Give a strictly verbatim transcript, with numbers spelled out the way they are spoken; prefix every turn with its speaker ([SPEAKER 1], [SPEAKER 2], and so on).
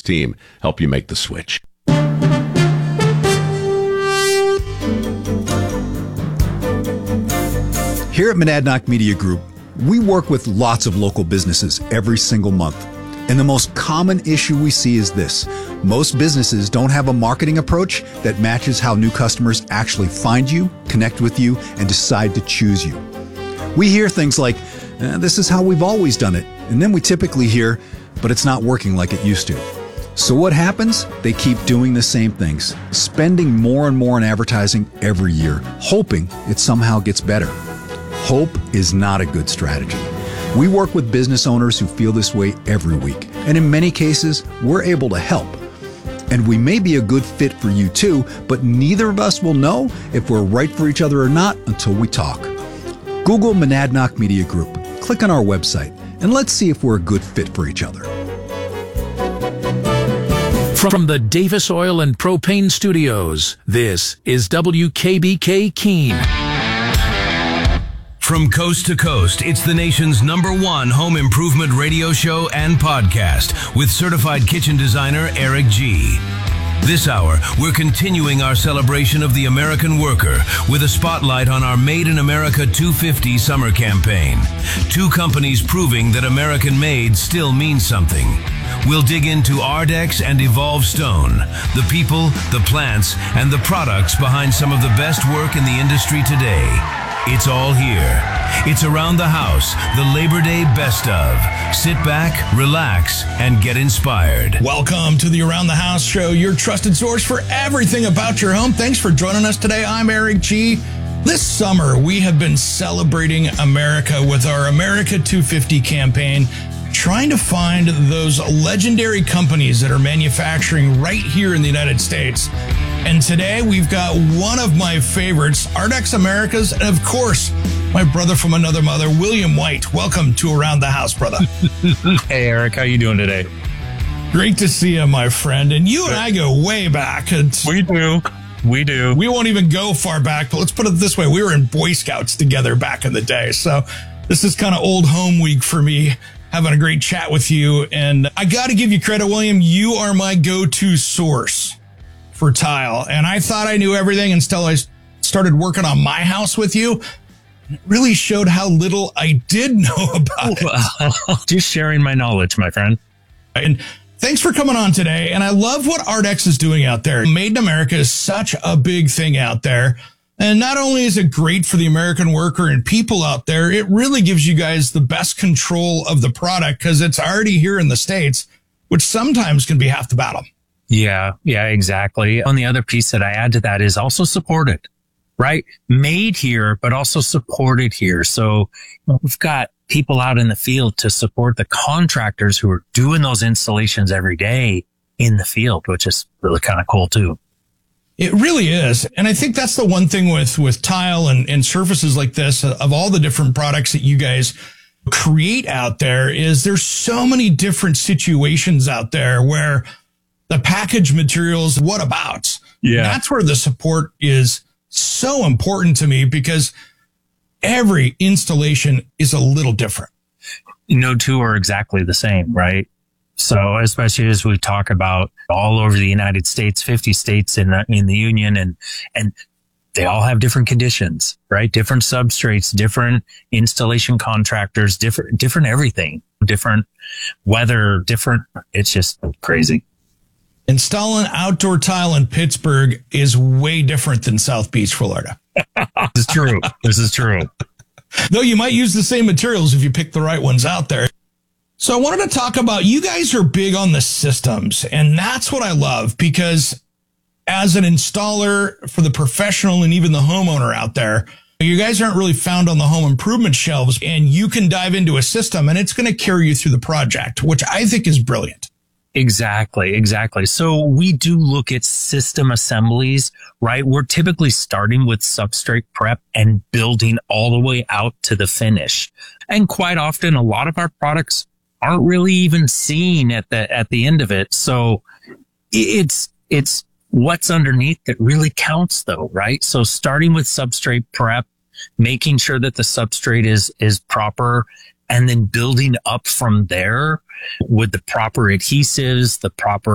[SPEAKER 1] team help you make the switch.
[SPEAKER 2] Here at Monadnock Media Group, we work with lots of local businesses every single month. And the most common issue we see is this. Most businesses don't have a marketing approach that matches how new customers actually find you, connect with you, and decide to choose you. We hear things like, eh, this is how we've always done it. And then we typically hear, but it's not working like it used to. So what happens? They keep doing the same things, spending more and more on advertising every year, hoping it somehow gets better. Hope is not a good strategy. We work with business owners who feel this way every week, and in many cases, we're able to help. And we may be a good fit for you too, but neither of us will know if we're right for each other or not until we talk. Google Monadnock Media Group, click on our website, and let's see if we're a good fit for each other.
[SPEAKER 3] From the Davis Oil and Propane Studios, this is W K B K Keene.
[SPEAKER 4] From coast to coast, it's the nation's number one home improvement radio show and podcast with certified kitchen designer Eric G. This hour, we're continuing our celebration of the American worker with a spotlight on our Made in America two fifty summer campaign. Two companies proving that American made still means something. We'll dig into Ardex and Evolve Stone, the people, the plants, and the products behind some of the best work in the industry today. It's all here. It's Around the House, the Labor Day best of. Sit back, relax, and get inspired.
[SPEAKER 5] Welcome to the Around the House show, your trusted source for everything about your home. Thanks for joining us today. I'm Eric G. This summer, we have been celebrating America with our America two fifty campaign, trying to find those legendary companies that are manufacturing right here in the United States. And today we've got one of my favorites, Ardex Americas, and of course, my brother from another mother, William White. Welcome to Around the House, brother.
[SPEAKER 6] Hey, Eric, how you doing today?
[SPEAKER 5] Great to see you, my friend. And you and I go way back. It's,
[SPEAKER 6] we do. We do.
[SPEAKER 5] We won't even go far back, but let's put it this way. We were in Boy Scouts together back in the day. So this is kind of old home week for me, having a great chat with you. And I got to give you credit, William. You are my go-to source for tile. And I thought I knew everything until I started working on my house with you. It really showed how little I did know about it.
[SPEAKER 6] Just sharing my knowledge, my friend.
[SPEAKER 5] And thanks for coming on today. And I love what Ardex is doing out there. Made in America is such a big thing out there. And not only is it great for the American worker and people out there, it really gives you guys the best control of the product because it's already here in the States, which sometimes can be half the battle.
[SPEAKER 6] Yeah, yeah, exactly. And the other piece that I add to that is also supported, right? Made here, but also supported here. So we've got people out in the field to support the contractors who are doing those installations every day in the field, which is really kind of cool too.
[SPEAKER 5] It really is. And I think that's the one thing with, with tile and, and surfaces like this, of all the different products that you guys create out there, is there's so many different situations out there where the package materials, what about?
[SPEAKER 6] Yeah.
[SPEAKER 5] That's where the support is so important to me because every installation is a little different.
[SPEAKER 6] No two are exactly the same, right? So especially as we talk about all over the United States, fifty states in the, in the union, and, and they all have different conditions, right? Different substrates, different installation contractors, different, different everything, different weather, different. It's just crazy.
[SPEAKER 5] Installing outdoor tile in Pittsburgh is way different than South Beach, Florida.
[SPEAKER 6] This is true. This is true.
[SPEAKER 5] Though you might use the same materials if you pick the right ones out there. So I wanted to talk about, you guys are big on the systems, and that's what I love, because as an installer for the professional and even the homeowner out there, you guys aren't really found on the home improvement shelves, and you can dive into a system and it's going to carry you through the project, which I think is brilliant.
[SPEAKER 6] Exactly, exactly. So we do look at system assemblies, right? We're typically starting with substrate prep and building all the way out to the finish. And quite often, a lot of our products aren't really even seen at the, at the end of it. So it's, it's what's underneath that really counts though, right? So starting with substrate prep, making sure that the substrate is, is proper, and then building up from there with the proper adhesives, the proper